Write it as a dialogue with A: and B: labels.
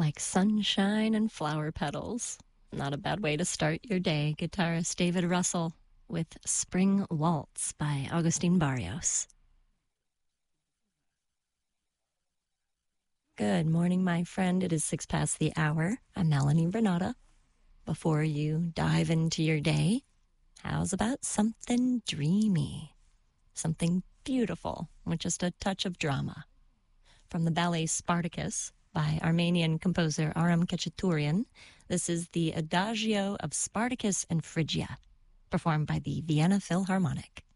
A: Like sunshine and flower petals. Not a bad way to start your day. Guitarist David Russell with Spring Waltz by Agustin Barrios. Good morning, my friend. It is 6 past the hour. I'm Melanie Renata. Before you dive into your day, how's about something dreamy? Something beautiful with just a touch of drama. From the ballet Spartacus by Armenian composer Aram Khachaturian, this is the Adagio of Spartacus and Phrygia, performed by the Vienna Philharmonic.